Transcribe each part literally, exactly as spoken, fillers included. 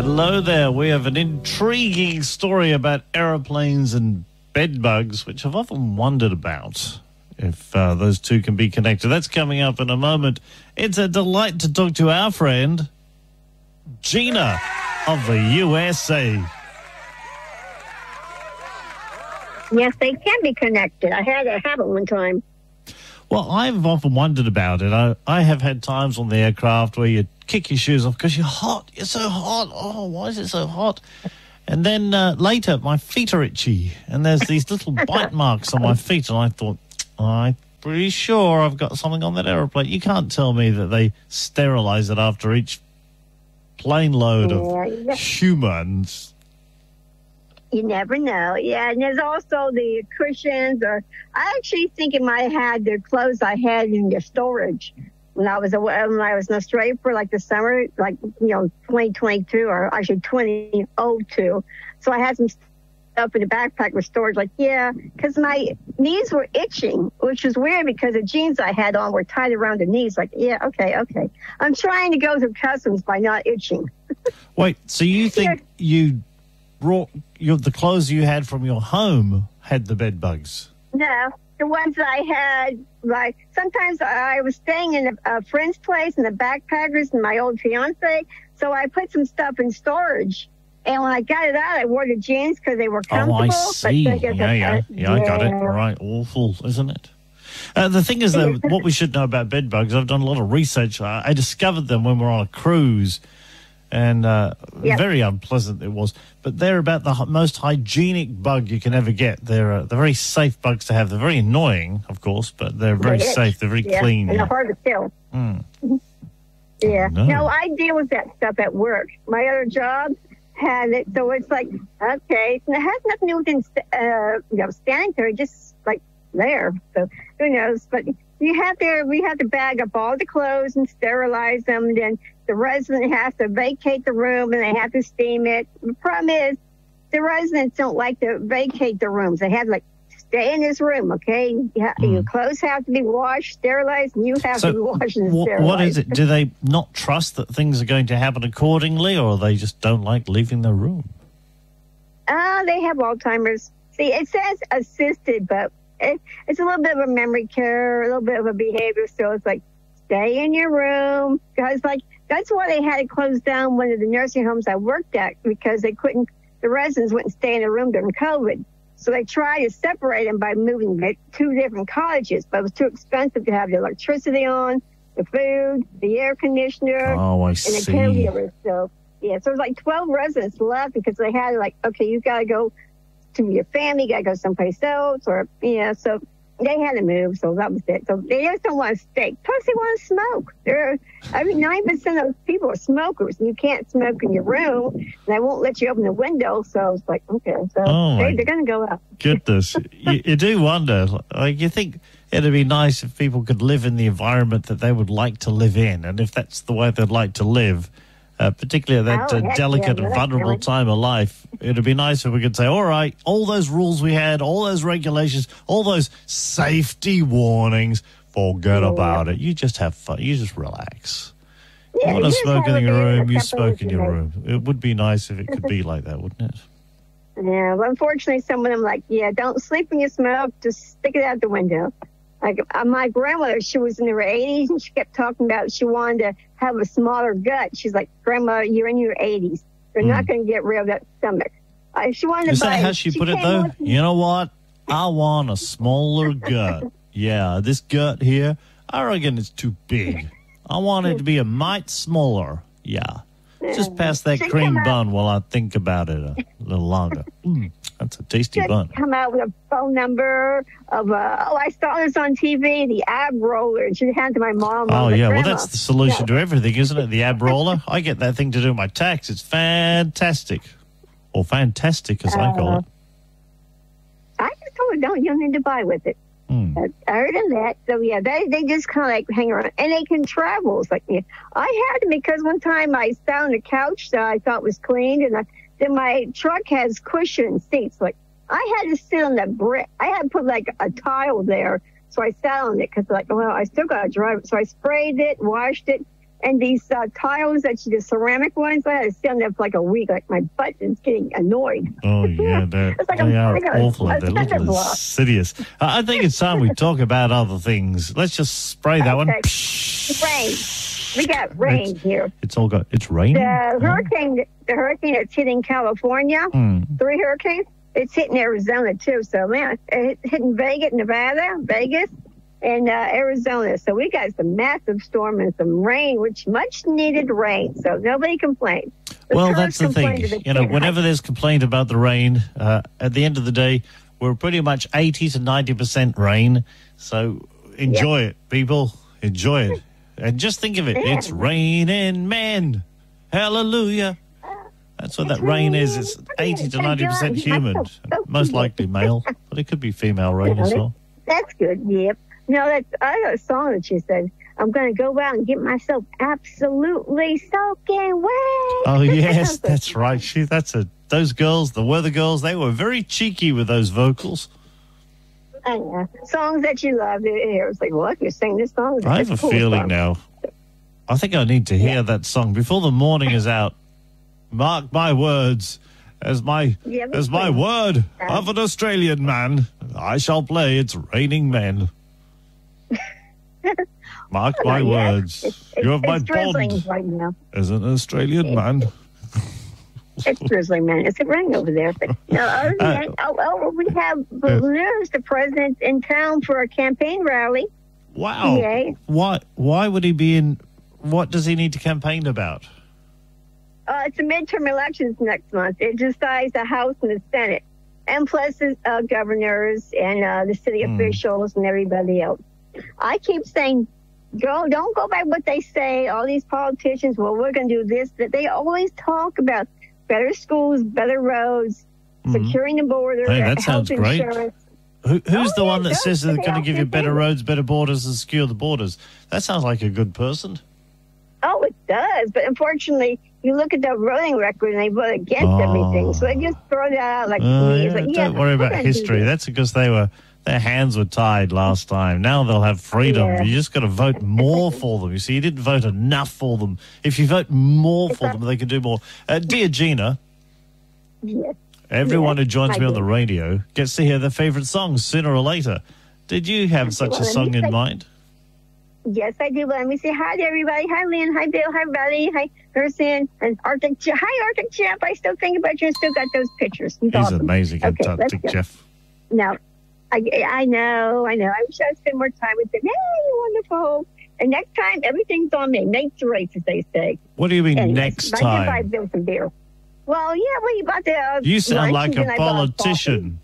Hello there. We have an intriguing story about aeroplanes and bed bugs, which I've often wondered about, if uh, those two can be connected. That's coming up in a moment. It's a delight to talk to our friend, Gina of the U S A. Yes, they can be connected. I had a habit one time. Well, I've often wondered about it. I, I have had times on the aircraft where you kick your shoes off because you're hot. You're so hot. Oh, why is it so hot? And then uh, later, my feet are itchy, and there's these little bite marks on my feet, and I thought, I'm pretty sure I've got something on that aeroplane. You can't tell me that they sterilize it after each plane load of Yeah. humans. You never know. Yeah, and there's also the cushions. Or I actually think it might have had the clothes I had in the storage when I was away, when I was in Australia for like the summer, like you know, twenty twenty-two or actually twenty oh two. So I had some stuff in the backpack with storage. Like yeah, because my knees were itching, which was weird because the jeans I had on were tied around the knees. Like yeah, okay, okay. I'm trying to go through customs by not itching. Wait, so you think you brought your, the clothes you had from your home had the bed bugs? No, the ones I had, like, sometimes I was staying in a, a friend's place in the backpackers and my old fiance, so I put some stuff in storage. And when I got it out, I wore the jeans because they were comfortable. Oh, I see. Yeah, yeah, yeah, yeah, yeah, I got it. All right, awful, isn't it? Uh, the thing is, though, what we should know about bed bugs, I've done a lot of research. I, I discovered them when we were on a cruise, and uh, Yep. very unpleasant it was. But they're about the h- most hygienic bug you can ever get. They're uh, they're very safe bugs to have. They're very annoying, of course, but they're very They itch. safe. They're very yeah, clean. and they're hard to kill. Mm. Yeah. No. No, I deal with that stuff at work. My other job had it, so it's like, okay, and it has nothing to do with uh, you know, sanitary, just like there. So who knows? But you have to, we have to bag up all the clothes and sterilize them. And then the resident has to vacate the room and they have to steam it. The problem is the residents don't like to vacate the rooms. They have like, stay in this room, okay? You ha- Mm. Your clothes have to be washed, sterilized, and you have So to be washed and wh- sterilized. what is it? Do they not trust that things are going to happen accordingly, or they just don't like leaving the room? Uh, they have Alzheimer's. See, it says assisted, but it, it's a little bit of a memory care, a little bit of a behavior. So it's like, stay in your room. Because, like, that's why they had to close down one of the nursing homes I worked at, because they couldn't, the residents wouldn't stay in their room during COVID. So they tried to separate them by moving to two different cottages, but it was too expensive to have the electricity on, the food, the air conditioner, Oh, I and the see. caregivers. So, yeah, so it was like twelve residents left because they had like, okay, you got to go to your family, you got to go someplace else, or, yeah, so they had to move, so that was it. So they just don't want to stay. Plus, they want to smoke. They're, I mean, ninety percent of those people are smokers, and you can't smoke in your room, and they won't let you open the window, so it's like, okay, so Oh, they, my they're going to go out. Goodness, you, you do wonder. Like, you think it'd be nice if people could live in the environment that they would like to live in, and if that's the way they'd like to live, uh, particularly at that Oh, uh, heck delicate yeah, and vulnerable definitely. time of life, it'd be nice if we could say, all right, all those rules we had, all those regulations, all those safety warnings, forget Yeah. about it. You just have fun. You just relax. Yeah, You want to just smoke have in a your beer and room, a you cup of smoke in your whiskey. room. It would be nice if it could be like that, wouldn't it? Yeah, but unfortunately, some of them like, yeah, don't sleep when you smoke. Just stick it out the window. Like uh, my grandmother, she was in her eighties, and she kept talking about she wanted to have a smaller gut. She's like, Grandma, you're in your eighties. You're not Mm. going to get rid of that stomach. Uh, she wanted Is to buy. that how she, put it, came though? with- You know what? I want a smaller gut. Yeah, this gut here, I reckon it's too big. I want it to be a mite smaller. Yeah. Just pass that She cream come out- bun while I think about it a little longer. Mm, that's a tasty Just bun. come out with a phone number of, uh, oh, I saw this on T V, the ab roller. And she handed to my mom. I Oh, was like, yeah. Well, "Grandma." that's the solution No. to everything, isn't it? The ab roller. I get that thing to do my tax. It's fantastic. Or fantastic, as I call it. I just told her, don't, you don't need to buy with it. Mm. Uh, other than that, so yeah, they they just kind of like hang around, and they can travel. It's like, yeah, I had them because one time I sat on the couch that I thought was clean, and I, then my truck has cushion seats. Like I had to sit on the brick. I had to put like a tile there, so I sat on it because like, well, I still got to drive it. So I sprayed it, washed it, And these uh, tiles that you, the ceramic ones, I had to sit on there for like a week. Like my butt is getting annoyed. Oh, yeah, they're, It's like they a- are like a- awful. a They're a cinder little block. insidious. Uh, I think it's time we talk about other things. Let's just spray that one. Okay. Rain. We got rain It's- here. It's all got. It's raining. The hurricane, the hurricane that's hitting California, Hmm. three hurricanes. It's hitting Arizona too. So man, it's hitting Vegas, Nevada, Vegas, and uh, Arizona. So we got some massive storm and some rain, which much needed rain. So nobody complained. The Well, Kurds that's the thing. complained to the You know, king. whenever there's complaint about the rain, uh, at the end of the day, we're pretty much eighty to ninety percent rain. So enjoy it, people. Enjoy it. And just think of it. Yeah. It's raining men. Hallelujah. That's what that rain is. It's eighty to ninety percent human. Most likely male, but it could be female rain as well. That's good. Yep. No, that's I got a song that she said. I'm going to go out and get myself absolutely soaking wet. Oh, yes, that's right. She, that's a, those girls, the Weather Girls, they were very cheeky with those vocals. I know. Songs that you love. It was like, what? You're singing this song? I have a It's cool feeling song. now. I think I need to hear that song before the morning is out. Mark my words. As my Yeah, me as my too. word of an Australian man, I shall play It's Raining Men. Mark my Yeah, words. It's, You have it's, my it's drizzling bond right now. as an Australian man. It's drizzling, man. It's raining over there. But no, other than that, oh, oh, we have balloons. The president's in town for a campaign rally. Wow. Yay. Why why would he be in what does he need to campaign about? Uh, it's the midterm elections next month. It decides the House and the Senate, and plus the uh, governors and uh, the city Hmm. officials and everybody else. I keep saying, go, don't go by what they say. All these politicians, well, we're going to do this. That they always talk about better schools, better roads, Mhm. securing the border, Hey, that health sounds great. insurance. Who, who's Oh, the yeah, one that those says they're are going to the give you better outfits. roads, better borders, and secure the borders? That sounds like a good person. Oh, it does. But unfortunately, you look at the voting record and they vote against Oh. everything. So they just throw that out like Uh, me. It's yeah, like, yeah, don't worry we're about gonna do history. this. That's because they were their hands were tied last time. Now they'll have freedom. Yeah. You just got to vote more for them. You see, you didn't vote enough for them. If you vote more for them, they can do more. Uh, dear Gina, Yes. everyone who Yes, joins I me on do. the radio gets to hear their favorite songs sooner or later. Did you have such a Well, let song me in say- mind? Yes, I do. Let me say hi to everybody. Hi, Lynn. Hi, Bill. Hi, Buddy. Hi, Gerson. And Arctic Jeff. Hi, Arctic Jeff. I still think about you and still got those pictures. He's, He's awesome. amazing, Okay, let's Antarctic go. Jeff. No, I, I know. I know. I wish I'd spend more time with him. Hey, wonderful. And next time, everything's on me. Next race, as they say. What do you mean Anyways, next I did buy time? Bill some beer. Well, yeah, well, you bought the uh, You sound lunch like and then a I bought politician.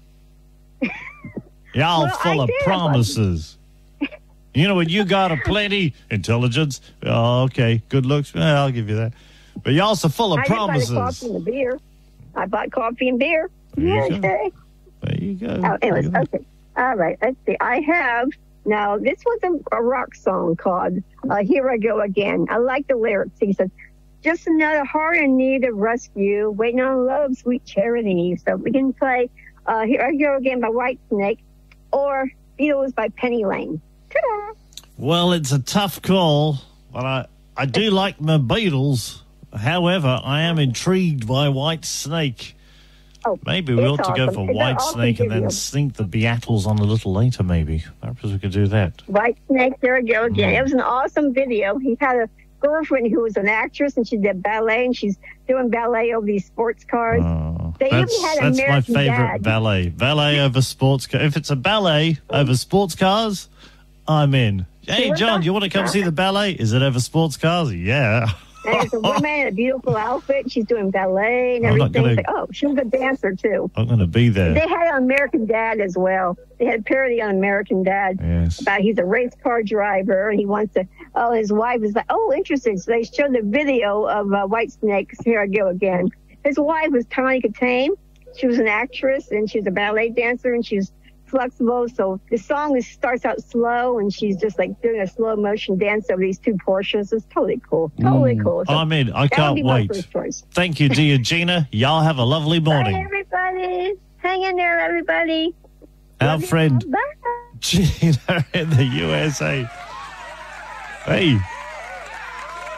Y'all Well, full I of did. promises. You know what? You got a plenty intelligence. Oh, okay, good looks. Well, I'll give you that. But y'all so full of I did buy the promises. coffee and the beer. I bought coffee and beer. There you Yeah, go. okay. There you go. Oh, anyways, Look at that. okay. All right. Let's see. I have now. This was a, a rock song called uh, "Here I Go Again." I like the lyrics. He says, "Just another heart in need of rescue, waiting on love, sweet charity." So we can play uh, "Here I Go Again" by Whitesnake, or "Beatles" by Penny Lane. Ta-da! Well, it's a tough call, but I, I do like my Beatles. However, I am intrigued by White Snake. Oh, Maybe we ought it's to go awesome. for They're White awesome Snake and then videos. sink the Beatles on a little later, maybe. Perhaps we could do that. Whitesnake, "Here I Go Again." Mm. It was an awesome video. He had a girlfriend who was an actress, and she did ballet, and she's doing ballet over these sports cars. Oh, They even that's had that's my American favorite Dad. ballet. Ballet over sports car. If it's a ballet over sports cars, I'm in. Hey, John, do you want to come see the ballet? Is it over sports cars? Yeah. And there's a woman in a beautiful outfit. She's doing ballet and I'm not everything. gonna- It's like, oh, she's a dancer too. I'm going to be there. They had an American Dad as well. They had a parody on American Dad Yes. about he's a race car driver and he wants to. Oh, his wife is like, oh, interesting. So they showed the video of uh, Whitesnake's "Here I Go Again." His wife was Tawny Katane. She was an actress and she was a ballet dancer and she was flexible. So the song is, starts out slow and she's just like doing a slow motion dance over these two Porsches. It's totally cool. Totally Mm, cool. So I'm in. I that would can't be my wait. first choice. Thank you, dear Gina. Y'all have a lovely Bye, morning. everybody. Hang in there, everybody. Our Love you. friend Bye. Gina in the U S A. Hey.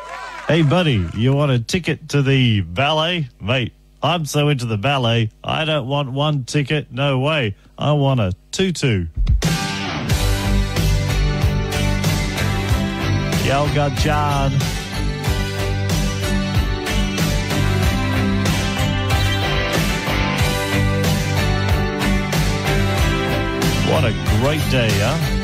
Hey, buddy, you want a ticket to the ballet? Mate, I'm so into the ballet, I don't want one ticket, no way. I want a tutu. Yelga John. What a great day, huh?